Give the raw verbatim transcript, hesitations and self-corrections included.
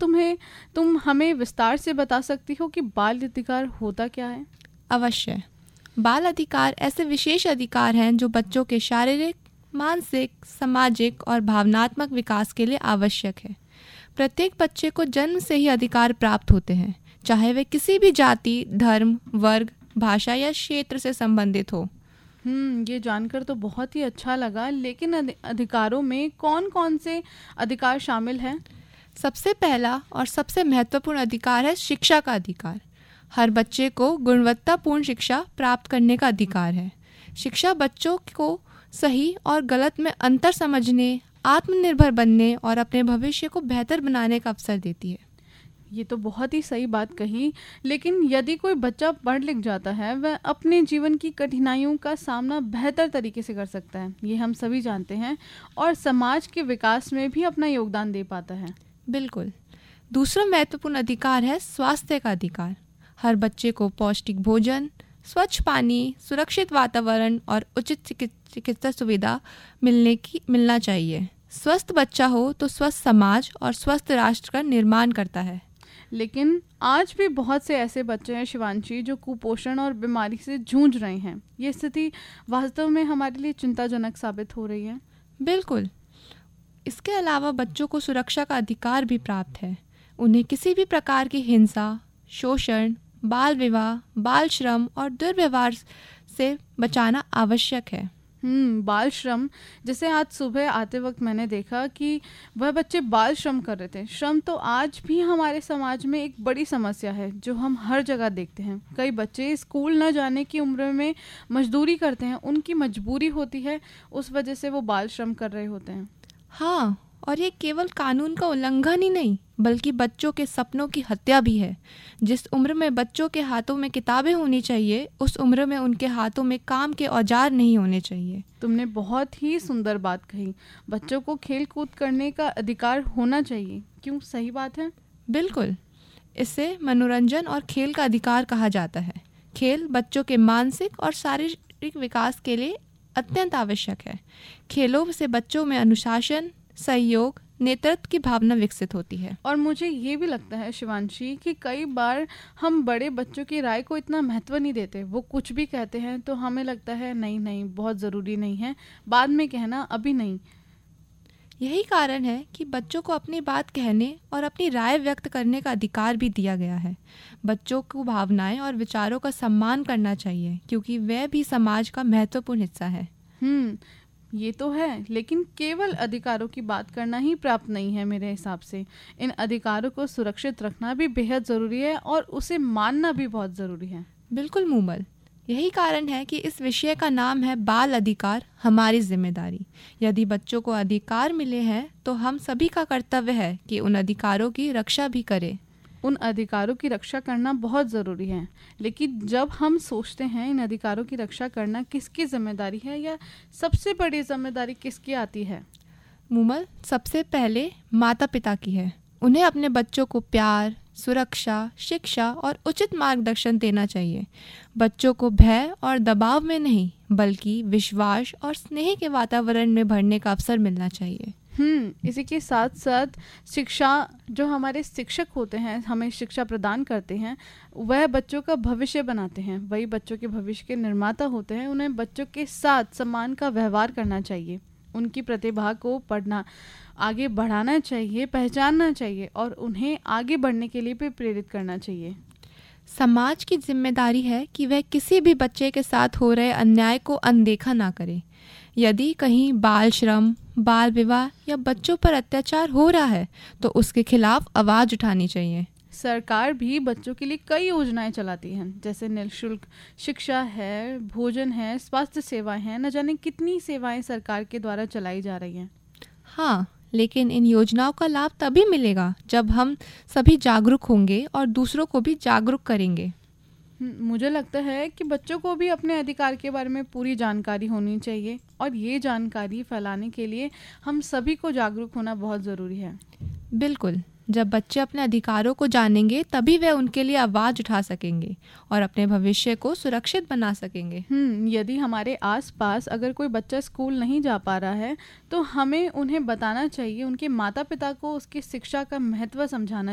तुम्हें तुम हमें विस्तार से बता सकती हो कि बाल अधिकार होता क्या है? अवश्य। बाल अधिकार ऐसे विशेष अधिकार हैं जो बच्चों के शारीरिक, मानसिक, सामाजिक और भावनात्मक विकास के लिए आवश्यक है। प्रत्येक बच्चे को जन्म से ही अधिकार प्राप्त होते हैं, चाहे वे किसी भी जाति, धर्म, वर्ग, भाषा या क्षेत्र से संबंधित हो। हम्म ये जानकर तो बहुत ही अच्छा लगा, लेकिन अधि- अधिकारों में कौन कौन से अधिकार शामिल हैं? सबसे पहला और सबसे महत्वपूर्ण अधिकार है शिक्षा का अधिकार। हर बच्चे को गुणवत्तापूर्ण शिक्षा प्राप्त करने का अधिकार है। शिक्षा बच्चों को सही और गलत में अंतर समझने, आत्मनिर्भर बनने और अपने भविष्य को बेहतर बनाने का अवसर देती है। ये तो बहुत ही सही बात कही, लेकिन यदि कोई बच्चा पढ़ लिख जाता है, वह अपने जीवन की कठिनाइयों का सामना बेहतर तरीके से कर सकता है, ये हम सभी जानते हैं, और समाज के विकास में भी अपना योगदान दे पाता है। बिल्कुल। दूसरा महत्वपूर्ण अधिकार है स्वास्थ्य का अधिकार। हर बच्चे को पौष्टिक भोजन, स्वच्छ पानी, सुरक्षित वातावरण और उचित चिकित- चिकित्सा सुविधा मिलने की मिलना चाहिए। स्वस्थ बच्चा हो तो स्वस्थ समाज और स्वस्थ राष्ट्र का निर्माण करता है। लेकिन आज भी बहुत से ऐसे बच्चे हैं शिवांशी, जो कुपोषण और बीमारी से जूझ रहे हैं। ये स्थिति वास्तव में हमारे लिए चिंताजनक साबित हो रही है। बिल्कुल। इसके अलावा बच्चों को सुरक्षा का अधिकार भी प्राप्त है। उन्हें किसी भी प्रकार की हिंसा, शोषण, बाल विवाह, बाल श्रम और दुर्व्यवहार से बचाना आवश्यक है। हम्म बाल श्रम, जैसे आज सुबह आते वक्त मैंने देखा कि वह बच्चे बाल श्रम कर रहे थे। श्रम तो आज भी हमारे समाज में एक बड़ी समस्या है, जो हम हर जगह देखते हैं। कई बच्चे स्कूल न जाने की उम्र में मजदूरी करते हैं, उनकी मजबूरी होती है, उस वजह से वो बाल श्रम कर रहे होते हैं। हाँ, और ये केवल कानून का उल्लंघन ही नहीं, बल्कि बच्चों के सपनों की हत्या भी है। जिस उम्र में बच्चों के हाथों में किताबें होनी चाहिए, उस उम्र में उनके हाथों में काम के औजार नहीं होने चाहिए। तुमने बहुत ही सुंदर बात कही। बच्चों को खेल कूद करने का अधिकार होना चाहिए। क्यों, सही बात है? बिल्कुल। इसे मनोरंजन और खेल का अधिकार कहा जाता है। खेल बच्चों के मानसिक और शारीरिक विकास के लिए अत्यंत आवश्यक है। खेलों से बच्चों में अनुशासन, सहयोग, नेतृत्व की भावना विकसित होती है। और मुझे ये भी लगता है शिवांशी कि कई बार हम बड़े बच्चों की राय को इतना महत्व नहीं देते। वो कुछ भी कहते हैं तो हमें लगता है नहीं नहीं बहुत ज़रूरी नहीं है, बाद में कहना, अभी नहीं। यही कारण है कि बच्चों को अपनी बात कहने और अपनी राय व्यक्त करने का अधिकार भी दिया गया है। बच्चों को भावनाएं और विचारों का सम्मान करना चाहिए, क्योंकि वह भी समाज का महत्वपूर्ण हिस्सा है। हम्म ये तो है, लेकिन केवल अधिकारों की बात करना ही प्राप्त नहीं है। मेरे हिसाब से इन अधिकारों को सुरक्षित रखना भी बेहद ज़रूरी है, और उसे मानना भी बहुत ज़रूरी है। बिल्कुल मूमल। यही कारण है कि इस विषय का नाम है बाल अधिकार, हमारी जिम्मेदारी। यदि बच्चों को अधिकार मिले हैं तो हम सभी का कर्तव्य है कि उन अधिकारों की रक्षा भी करें। उन अधिकारों की रक्षा करना बहुत ज़रूरी है, लेकिन जब हम सोचते हैं इन अधिकारों की रक्षा करना किसकी जिम्मेदारी है, या सबसे बड़ी जिम्मेदारी किसकी आती है? मूमल, सबसे पहले माता पिता की है। उन्हें अपने बच्चों को प्यार, सुरक्षा, शिक्षा और उचित मार्गदर्शन देना चाहिए। बच्चों को भय और दबाव में नहीं, बल्कि विश्वास और स्नेह के वातावरण में भरने का अवसर मिलना चाहिए। हम्म इसी के साथ साथ शिक्षा, जो हमारे शिक्षक होते हैं, हमें शिक्षा प्रदान करते हैं, वह बच्चों का भविष्य बनाते हैं। वही बच्चों के भविष्य के निर्माता होते हैं। उन्हें बच्चों के साथ सम्मान का व्यवहार करना चाहिए, उनकी प्रतिभा को पढ़ना आगे बढ़ाना चाहिए, पहचानना चाहिए, और उन्हें आगे बढ़ने के लिए भी प्रेरित करना चाहिए। समाज की जिम्मेदारी है कि वह किसी भी बच्चे के साथ हो रहे अन्याय को अनदेखा ना करे। यदि कहीं बाल श्रम, बाल विवाह या बच्चों पर अत्याचार हो रहा है तो उसके खिलाफ आवाज़ उठानी चाहिए। सरकार भी बच्चों के लिए कई योजनाएं चलाती हैं, जैसे निःशुल्क शिक्षा है, भोजन है, स्वास्थ्य सेवाएं हैं, न जाने कितनी सेवाएं सरकार के द्वारा चलाई जा रही हैं। हाँ, लेकिन इन योजनाओं का लाभ तभी मिलेगा जब हम सभी जागरूक होंगे और दूसरों को भी जागरूक करेंगे। मुझे लगता है कि बच्चों को भी अपने अधिकार के बारे में पूरी जानकारी होनी चाहिए, और ये जानकारी फैलाने के लिए हम सभी को जागरूक होना बहुत ज़रूरी है। बिल्कुल। जब बच्चे अपने अधिकारों को जानेंगे तभी वे उनके लिए आवाज़ उठा सकेंगे और अपने भविष्य को सुरक्षित बना सकेंगे। हम्म यदि हमारे आसपास अगर कोई बच्चा स्कूल नहीं जा पा रहा है तो हमें उन्हें बताना चाहिए, उनके माता पिता को उसकी शिक्षा का महत्व समझाना